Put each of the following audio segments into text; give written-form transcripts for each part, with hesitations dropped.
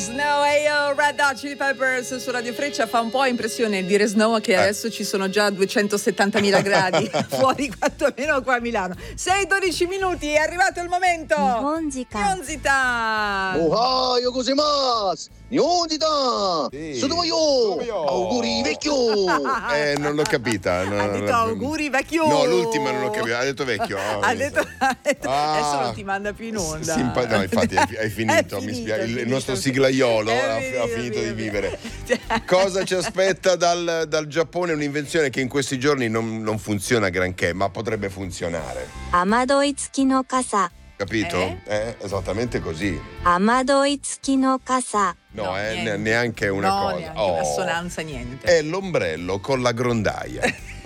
Snow e io, Red Hot Chili Peppers su Radio Freccia. Fa un po' impressione dire Snow che adesso ci sono già 270.000 gradi fuori, quantomeno qua a Milano. 6-12 minuti, è arrivato il momento. Nihonzita. Ohayo gozaimasu. Nihonzita. Sono io. Auguri vecchio. Non l'ho capita. Ha detto auguri vecchio. No, l'ultima non l'ho capita. Ha detto vecchio. Ha detto adesso non ti manda più in onda. No, infatti hai finito. Mi spiace. Il nostro siglaiolo ha finito di vivere. Cosa ci aspetta dal Giappone? Un'invenzione che in questi giorni non funziona granché, ma potrebbe funzionare. Amadoi tsuki no kasa. Capito? Esattamente così. Amadoi tsuki no kasa. No, neanche una cosa. Neanche l'assonanza, niente. È l'ombrello con la grondaia.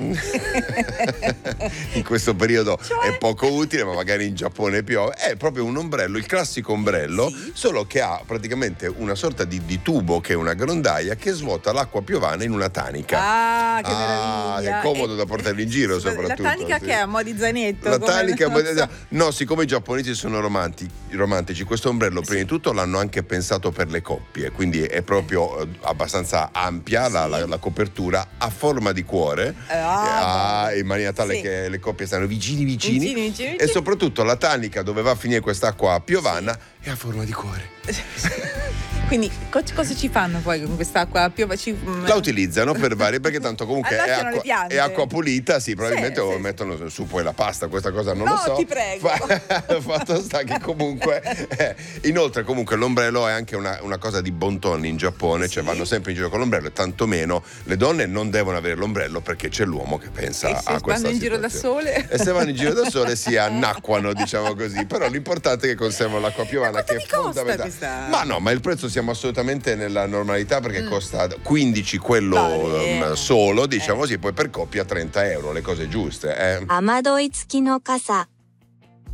In questo periodo è poco utile, ma magari in Giappone piove. È proprio un ombrello, il classico ombrello, solo che ha praticamente una sorta di tubo che è una grondaia che svuota l'acqua piovana in una tanica. Ah, che meraviglia! È comodo da portarli in giro, soprattutto. La tanica che è a mo' di zainetto? La tanica no, siccome i giapponesi sono romantici, questo ombrello prima di tutto l'hanno anche pensato per le coppie, quindi è proprio abbastanza ampia la copertura, a forma di cuore, in maniera tale che le coppie stanno vicini. E soprattutto la tanica dove va a finire quest'acqua piovana è a forma di cuore. Quindi cosa ci fanno poi con quest'acqua piova? La utilizzano per varie, perché tanto comunque è acqua pulita, probabilmente sì. Mettono su poi la pasta, questa cosa non lo so. No, ti prego. Fatto sta che comunque inoltre comunque l'ombrello è anche una cosa di bon ton in Giappone, cioè vanno sempre in giro con l'ombrello, e tantomeno le donne non devono avere l'ombrello perché c'è l'uomo che pensa a questa situazione. E se vanno in giro da sole? E se vanno in giro da sole si annacquano, diciamo così, però l'importante è che conservano l'acqua piovana, che è fondamentale. Ma il prezzo siamo assolutamente nella normalità, perché costa 15 quello solo, diciamo così, poi per coppia 30 euro, le cose giuste. Amadoi tsuki no kasa.